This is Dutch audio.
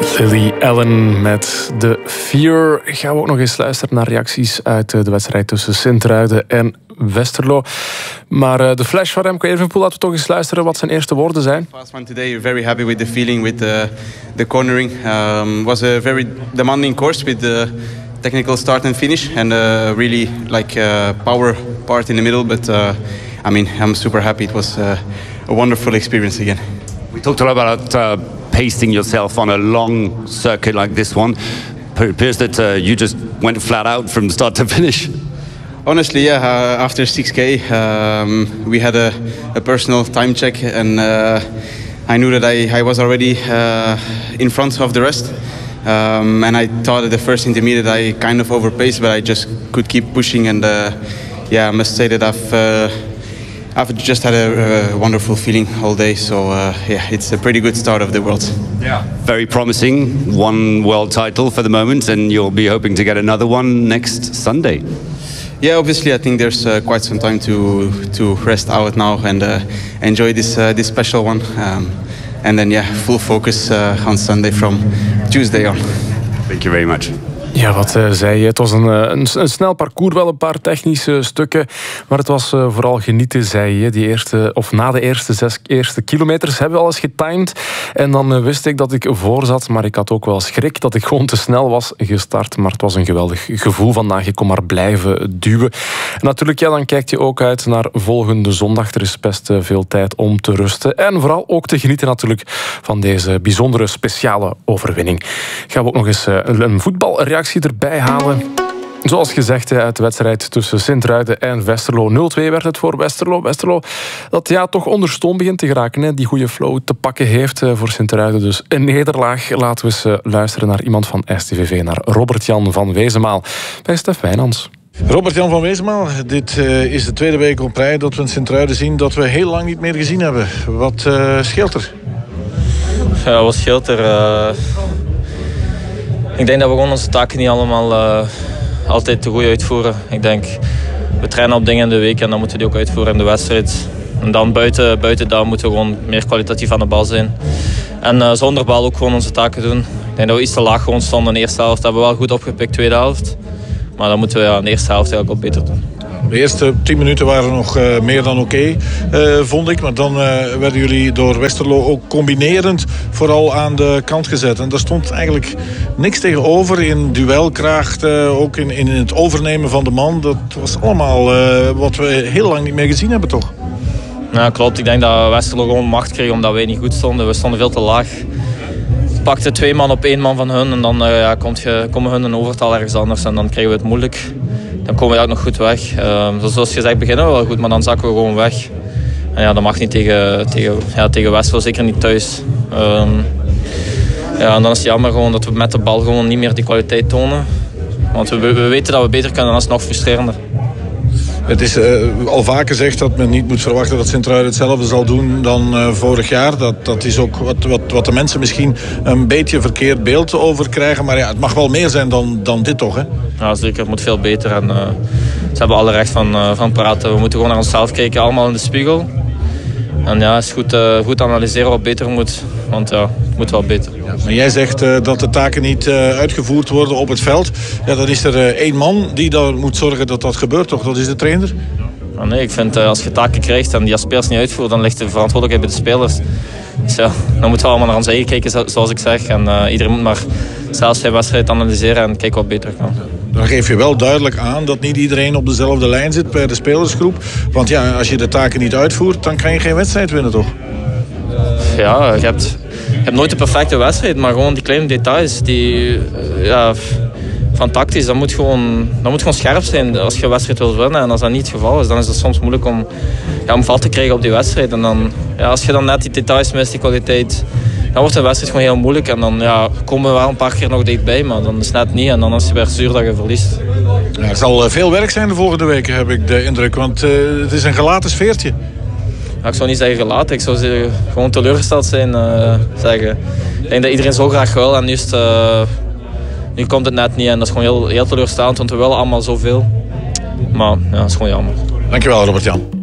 Lily Allen met The Fear. Gaan we ook nog eens luisteren naar reacties uit de wedstrijd tussen Sint-Truiden en Westerlo. Maar de flash van Remco Evenepoel, laten we toch eens luisteren wat zijn eerste woorden zijn. Fast one today, very happy with the feeling, with the cornering. Was a very demanding course with the technical start and finish, and really power part in the middle. But I'm super happy. It was a wonderful experience again. We talked a lot about pacing yourself on a long circuit like this one. It appears that you just went flat out from start to finish. Honestly, yeah. After 6K, we had a personal time check, and I knew that I was already in front of the rest. And I thought at the first intermediate I kind of overpaced, but I just could keep pushing. And I must say that I've just had a wonderful feeling all day. So it's a pretty good start of the Worlds. Yeah, very promising. One world title for the moment, and you'll be hoping to get another one next Sunday. Yeah, obviously I think there's quite some time to rest out now and enjoy this special one. And then full focus on Sunday from Tuesday on. Thank you very much. Ja, wat zei je? Het was een snel parcours, wel een paar technische stukken. Maar het was vooral genieten, zei je. Na de eerste kilometers hebben we alles getimed. En dan wist ik dat ik voor zat. Maar ik had ook wel schrik dat ik gewoon te snel was gestart. Maar het was een geweldig gevoel vandaag. Ik kon maar blijven duwen. En natuurlijk, dan kijkt je ook uit naar volgende zondag. Er is best veel tijd om te rusten. En vooral ook te genieten natuurlijk van deze bijzondere speciale overwinning. Gaan we ook nog eens een voetbalreactie erbij halen. Zoals gezegd, uit de wedstrijd tussen Sint-Truiden en Westerlo. 0-2 werd het voor Westerlo. Westerlo dat toch onder stoom begint te geraken. Die goede flow te pakken heeft voor Sint-Truiden. Dus een nederlaag. Laten we eens luisteren naar iemand van STVV. Naar Robert-Jan van Wezenmaal bij Stef Wijnands. Robert-Jan van Wezenmaal, dit is de tweede week op rij dat we in Sint-Truiden zien dat we heel lang niet meer gezien hebben. Wat scheelt er? Ja, wat scheelt er? Ik denk dat we gewoon onze taken niet allemaal altijd te goed uitvoeren. Ik denk, we trainen op dingen in de week en dan moeten we die ook uitvoeren in de wedstrijd. En dan buiten dat moeten we gewoon meer kwalitatief aan de bal zijn. En zonder bal ook gewoon onze taken doen. Ik denk dat we iets te laag gewoon stonden in de eerste helft. Dat hebben we wel goed opgepikt, tweede helft. Maar dan moeten we in de eerste helft eigenlijk ook beter doen. De eerste 10 minuten waren nog meer dan oké, vond ik. Maar dan werden jullie door Westerlo ook combinerend vooral aan de kant gezet. En daar stond eigenlijk niks tegenover in duelkracht, ook in het overnemen van de man. Dat was allemaal wat we heel lang niet meer gezien hebben, toch? Ja, klopt. Ik denk dat Westerlo gewoon macht kreeg omdat wij niet goed stonden. We stonden veel te laag. Pakte 2 man op 1 man van hun en dan komen hun een overtal ergens anders en dan krijgen we het moeilijk. Dan komen we ook nog goed weg. Zoals gezegd beginnen we wel goed, maar dan zakken we gewoon weg. En ja, dat mag niet tegen Westerlo, zeker niet thuis. En dan is het jammer gewoon dat we met de bal gewoon niet meer die kwaliteit tonen. Want we weten dat we beter kunnen en dat is nog frustrerender. Het is al vaker gezegd dat men niet moet verwachten dat Sint-Truiden hetzelfde zal doen dan vorig jaar. Dat is ook wat de mensen misschien een beetje verkeerd beeld over krijgen. Maar ja, het mag wel meer zijn dan dit toch, hè? Ja, zeker. Het moet veel beter. En ze hebben alle recht van praten. We moeten gewoon naar onszelf kijken, allemaal in de spiegel. En ja, het is goed analyseren wat beter moet. Want ja, het moet wel beter. Ja, maar jij zegt dat de taken niet uitgevoerd worden op het veld. Ja, dan is er 1 man die daar moet zorgen dat dat gebeurt, toch? Dat is de trainer? Ja, nee, ik vind als je taken krijgt en die spelers niet uitvoert, dan ligt de verantwoordelijkheid bij de spelers. Dus ja, dan moeten we allemaal naar ons eigen kijken, zoals ik zeg. En iedereen moet maar zelfs zijn wedstrijd analyseren en kijken wat beter kan. Dan geef je wel duidelijk aan dat niet iedereen op dezelfde lijn zit bij de spelersgroep. Want ja, als je de taken niet uitvoert, dan kan je geen wedstrijd winnen, toch? Ja, je hebt nooit een perfecte wedstrijd, maar gewoon die kleine details van tactisch, dat moet gewoon scherp zijn als je een wedstrijd wilt winnen. En als dat niet het geval is, dan is het soms moeilijk om vat te krijgen op die wedstrijd. En dan, als je dan net die details mist, die kwaliteit, dan wordt de wedstrijd gewoon heel moeilijk. En dan komen we wel een paar keer nog dichtbij, maar dan is het net niet. En dan is het weer zuur dat je verliest. Ja, er zal veel werk zijn de volgende weken, heb ik de indruk. Want het is een gelaten sfeertje. Ja, ik zou niet zeggen gelaten. Ik zou gewoon teleurgesteld zijn. Zeggen. Ik denk dat iedereen zo graag wil. En nu komt het net niet. En dat is gewoon heel teleurstellend, want we willen allemaal zoveel. Maar ja, dat is gewoon jammer. Dankjewel, Robert-Jan.